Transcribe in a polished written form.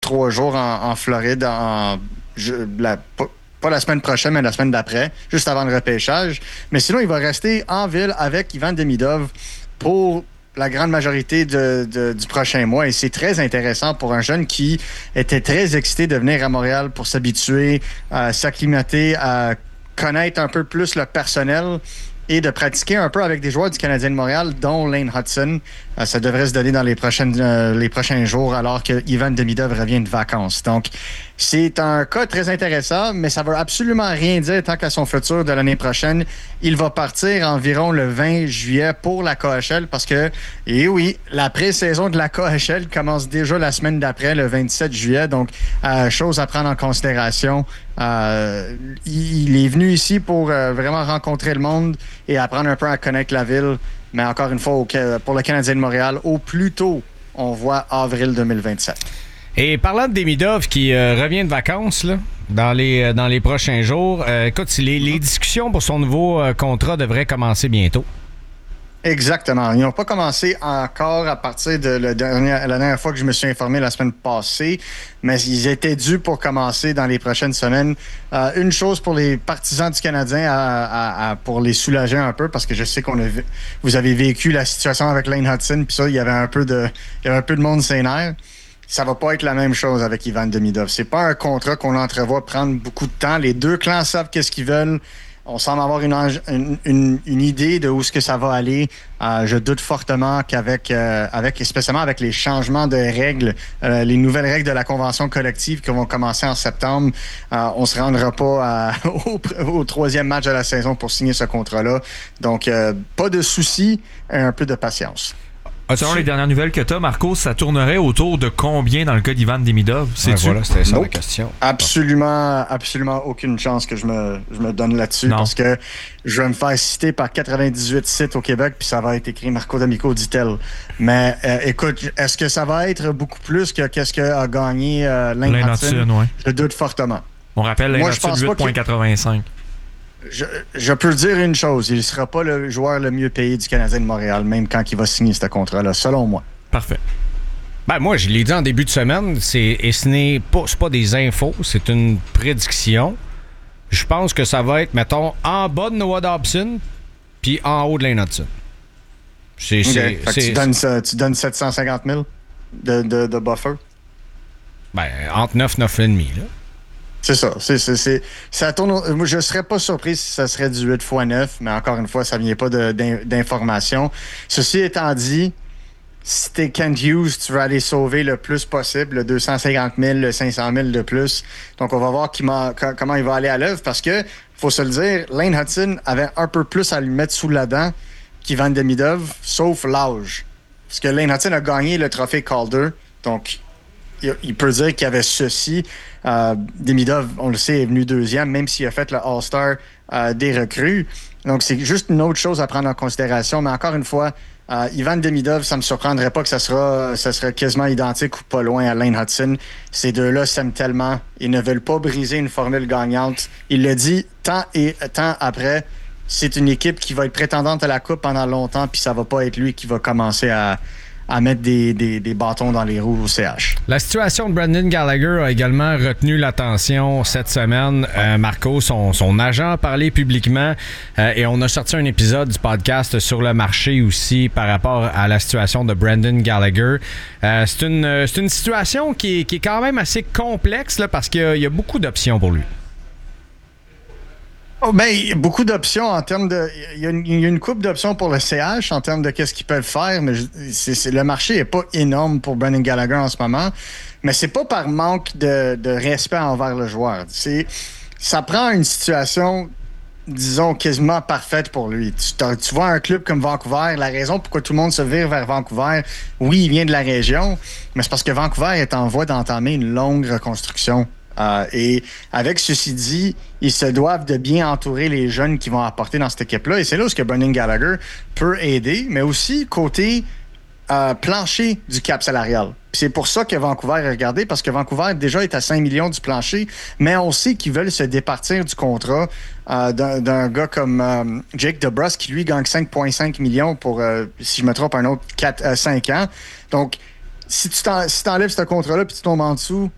3 jours en Floride, pas la semaine prochaine, mais la semaine d'après, juste avant le repêchage. Mais sinon, il va rester en ville avec Ivan Demidov pour la grande majorité du prochain mois. Et c'est très intéressant pour un jeune qui était très excité de venir à Montréal pour s'habituer, s'acclimater, à connaître un peu plus le personnel et de pratiquer un peu avec des joueurs du Canadien de Montréal, dont Lane Hudson. Ça devrait se donner dans les prochains jours, alors que Ivan Demidov revient de vacances. Donc, c'est un cas très intéressant, mais ça ne veut absolument rien dire tant qu'à son futur de l'année prochaine. Il va partir environ le 20 juillet pour la KHL parce que, et oui, la pré-saison de la KHL commence déjà la semaine d'après, le 27 juillet. Donc, chose à prendre en considération. Il est venu ici pour vraiment rencontrer le monde et apprendre un peu à connaître la ville. Mais encore une fois, pour le Canadien de Montréal, au plus tôt, on voit avril 2027. Et parlant de Demidov qui revient de vacances là, dans les prochains jours, écoute, les discussions pour son nouveau contrat devraient commencer bientôt. Exactement. Ils n'ont pas commencé encore à partir de la dernière fois que je me suis informé la semaine passée, mais ils étaient dus pour commencer dans les prochaines semaines. Une chose pour les partisans du Canadien, pour les soulager un peu, parce que je sais vous avez vécu la situation avec Lane Hudson, puis ça, il y avait un peu de monde sénère. Ça va pas être la même chose avec Ivan Demidov. C'est pas un contrat qu'on entrevoit prendre beaucoup de temps. Les deux clans savent qu'est-ce qu'ils veulent. On semble avoir une idée de où ce que ça va aller. Je doute fortement spécialement avec les changements de règles, les nouvelles règles de la convention collective qui vont commencer en septembre, on se rendra pas au 3e match de la saison pour signer ce contrat-là. Donc, pas de soucis, un peu de patience. Selon les dernières nouvelles que tu as, Marco, ça tournerait autour de combien dans le cas d'Ivan Demidov? Voilà, c'était ça la question. Absolument aucune chance que je me donne là-dessus parce que je vais me faire citer par 98 sites au Québec puis ça va être écrit Marco D'Amico dit-elle. Mais écoute, est-ce que ça va être beaucoup plus que qu'est-ce qu'a gagné Lane Hudson? Ouais. Je doute fortement. On rappelle Lane Hudson 8,85. Je peux dire une chose, il ne sera pas le joueur le mieux payé du Canadien de Montréal, même quand il va signer ce contrat-là, selon moi. Parfait. Moi, je l'ai dit en début de semaine, et ce n'est pas des infos, c'est une prédiction. Je pense que ça va être, mettons, en bas de Noah Dobson, puis en haut de Lane Hudson. Tu donnes 750 000 de buffer? Entre 9,5 là. C'est ça. Ça tourne. Moi, je ne serais pas surpris si ça serait du 8 x 9, mais encore une fois, ça ne vient pas d'informations. Ceci étant dit, si t'es Kent Hughes, tu veux aller sauver le plus possible, le 250 000, le 500 000 de plus. Donc, on va voir comment il va aller à l'œuvre parce que, faut se le dire, Lane Hudson avait un peu plus à lui mettre sous la dent qu'Ivan Demidov, sauf l'âge. Parce que Lane Hudson a gagné le trophée Calder, donc il peut dire qu'il y avait ceci. Demidov, on le sait, est venu 2e, même s'il a fait le All-Star des recrues. Donc, c'est juste une autre chose à prendre en considération. Mais encore une fois, Ivan Demidov, ça ne me surprendrait pas que ça sera quasiment identique ou pas loin à Lane Hudson. Ces deux-là s'aiment tellement. Ils ne veulent pas briser une formule gagnante. Il le dit tant et tant après. C'est une équipe qui va être prétendante à la Coupe pendant longtemps, puis ça va pas être lui qui va commencer à mettre des bâtons dans les roues au CH. La situation de Brendan Gallagher a également retenu l'attention cette semaine. Marco, son agent a parlé publiquement et on a sorti un épisode du podcast sur le marché aussi par rapport à la situation de Brendan Gallagher. C'est une situation qui est quand même assez complexe là, parce qu'il y a beaucoup d'options pour lui. Il y a beaucoup d'options en termes de... Il y a une couple d'options pour le CH en termes de qu'est-ce qu'ils peuvent faire, mais le marché n'est pas énorme pour Brendan Gallagher en ce moment, mais c'est pas par manque de respect envers le joueur. Ça prend une situation, disons, quasiment parfaite pour lui. Tu vois un club comme Vancouver, la raison pourquoi tout le monde se vire vers Vancouver, oui, il vient de la région, mais c'est parce que Vancouver est en voie d'entamer une longue reconstruction. Et avec ceci dit, ils se doivent de bien entourer les jeunes qui vont apporter dans cette équipe-là. Et c'est là où Brendan Gallagher peut aider, mais aussi côté plancher du cap salarial. Puis c'est pour ça que Vancouver est regardé, parce que Vancouver déjà est à 5 millions du plancher, mais on sait qu'ils veulent se départir du contrat d'un gars comme Jake DeBrusk, qui lui gagne 5,5 millions pour, si je me trompe, un autre 5 ans. Donc, si tu t'enlèves ce contrat-là puis tu tombes en dessous,